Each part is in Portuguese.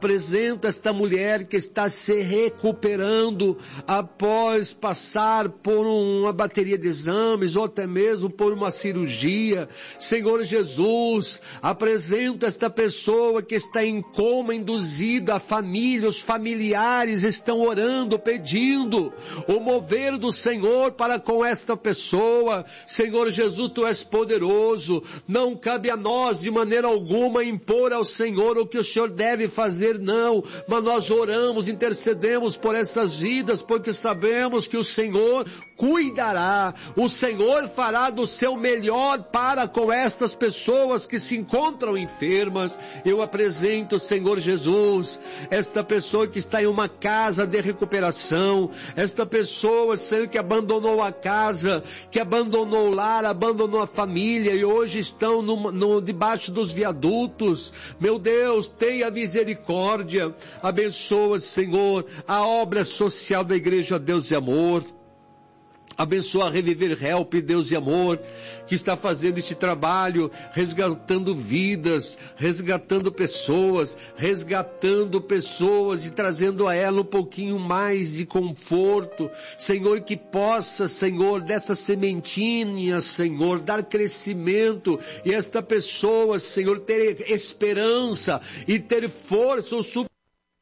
Apresento esta mulher que está se recuperando após passar por uma bateria de exames ou até mesmo por uma cirurgia. Senhor Jesus, apresento esta pessoa que está em coma induzido, a família, os familiares estão orando, pedindo o mover do Senhor para com esta pessoa. Senhor Jesus, Tu és poderoso, não cabe a nós de maneira alguma impor ao Senhor o que o Senhor deve fazer, não, mas nós oramos, intercedemos por essas vidas, porque sabemos que o Senhor cuidará, o Senhor fará do seu melhor para com estas pessoas que se encontram enfermas. Eu apresento, Senhor Jesus, esta pessoa que está em uma casa de recuperação, esta pessoa, Senhor, que abandonou a casa, que abandonou o lar, abandonou a família e hoje estão debaixo dos viadutos. Meu Deus, tenha misericórdia, abençoa, Senhor, a obra social da Igreja Deus e Amor. Abençoa a Reviver Help, Deus e Amor, que está fazendo este trabalho, resgatando vidas, resgatando pessoas e trazendo a ela um pouquinho mais de conforto. Senhor, que possa, Senhor, dessa sementinha, Senhor, dar crescimento e esta pessoa, Senhor, ter esperança e ter força o suficiente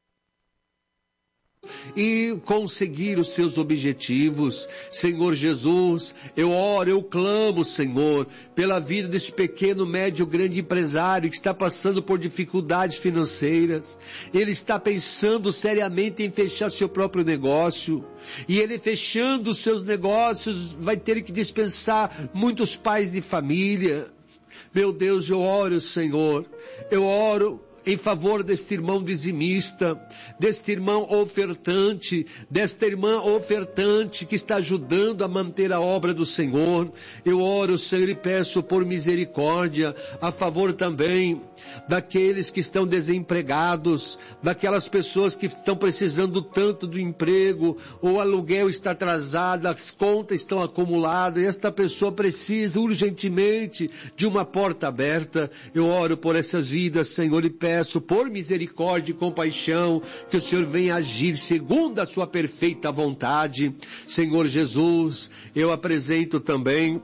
e conseguir os seus objetivos. Senhor Jesus, eu oro, eu clamo, Senhor, pela vida desse pequeno, médio, grande empresário que está passando por dificuldades financeiras. Ele está pensando seriamente em fechar seu próprio negócio, e ele fechando os seus negócios vai ter que dispensar muitos pais de família. Meu Deus, eu oro, Senhor, eu oro em favor deste irmão dizimista, deste irmão ofertante, desta irmã ofertante que está ajudando a manter a obra do Senhor. Eu oro, Senhor, e peço por misericórdia a favor também daqueles que estão desempregados, daquelas pessoas que estão precisando tanto do emprego, o aluguel está atrasado, as contas estão acumuladas, e esta pessoa precisa urgentemente de uma porta aberta. Eu oro por essas vidas, Senhor, e peço por misericórdia e compaixão que o Senhor venha agir segundo a sua perfeita vontade. Senhor Jesus, eu apresento também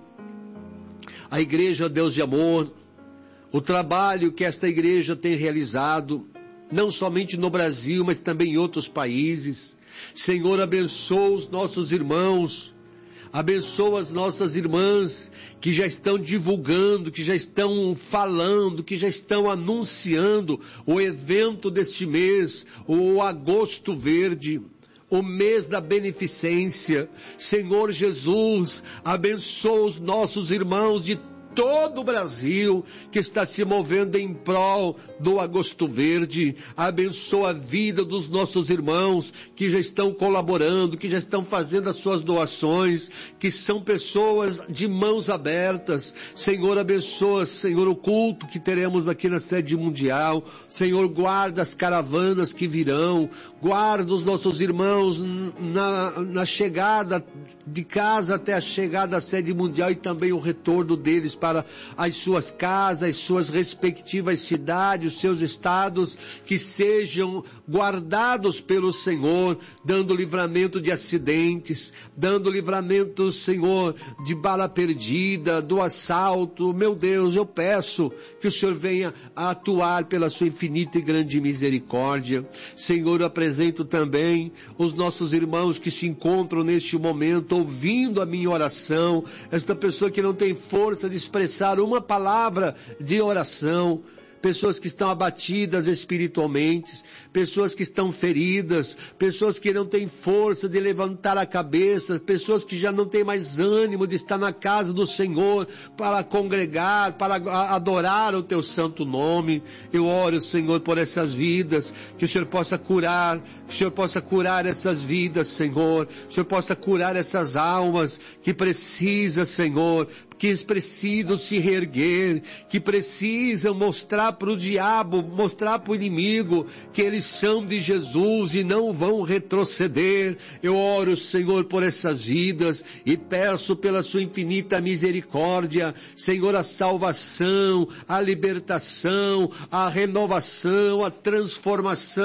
a Igreja Deus de Amor, o trabalho que esta igreja tem realizado, não somente no Brasil, mas também em outros países. Senhor, abençoa os nossos irmãos, abençoa as nossas irmãs que já estão divulgando, que já estão falando, que já estão anunciando o evento deste mês, o Agosto Verde, o mês da beneficência. Senhor Jesus, abençoa os nossos irmãos de todo o Brasil que está se movendo em prol do Agosto Verde. Abençoa a vida dos nossos irmãos que já estão colaborando, que já estão fazendo as suas doações, que são pessoas de mãos abertas. Senhor, abençoa, Senhor, o culto que teremos aqui na sede mundial. Senhor, guarda as caravanas que virão, guarda os nossos irmãos na chegada de casa até a chegada à sede mundial e também o retorno deles para as suas casas, as suas respectivas cidades, os seus estados, que sejam guardados pelo Senhor, dando livramento de acidentes, dando livramento, Senhor, de bala perdida, do assalto. Meu Deus, eu peço que o Senhor venha a atuar pela sua infinita e grande misericórdia. Senhor, eu apresento também os nossos irmãos que se encontram neste momento ouvindo a minha oração, esta pessoa que não tem força de expressar uma palavra de oração, pessoas que estão abatidas espiritualmente, pessoas que estão feridas, pessoas que não têm força de levantar a cabeça, pessoas que já não têm mais ânimo de estar na casa do Senhor para congregar, para adorar o teu santo nome. Eu oro, Senhor, por essas vidas, que o Senhor possa curar, que o Senhor possa curar essas vidas, Senhor, que o Senhor possa curar essas almas que precisam, Senhor, que precisam se reerguer, que precisam mostrar para o diabo, mostrar para o inimigo que eles são de Jesus e não vão retroceder. Eu oro, Senhor, por essas vidas e peço pela sua infinita misericórdia, Senhor, a salvação, a libertação, a renovação, a transformação